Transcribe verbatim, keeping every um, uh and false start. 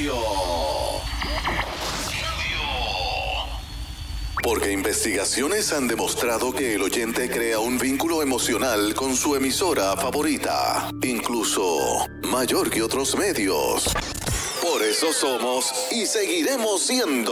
Radio. Porque investigaciones han demostrado que el oyente crea un vínculo emocional con su emisora favorita, incluso mayor que otros medios. Por eso somos y seguiremos siendo